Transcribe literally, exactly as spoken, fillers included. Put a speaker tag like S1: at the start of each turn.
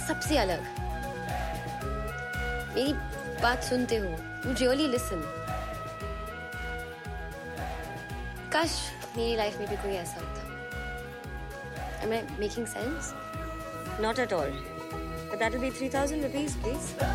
S1: सबसे अलग। मेरी बात सुनते हो, you really listen। काश मेरी लाइफ में भी कोई ऐसा होता। Am I making sense?
S2: Not at all. But that will be three thousand rupees, please.